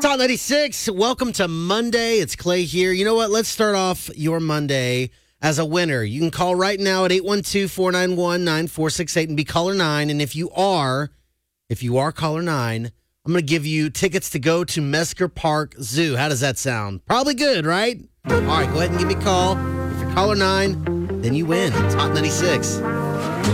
Top 96, welcome to Monday. It's Clay here. You know what? Let's start off your Monday as a winner. You can call right now at 812-491-9468 and be caller 9. And if you are caller 9, I'm going to give you tickets to go to Mesker Park Zoo. How does that sound? Probably good, right? All right, go ahead and give me a call. If you're caller 9, then you win. Top 96.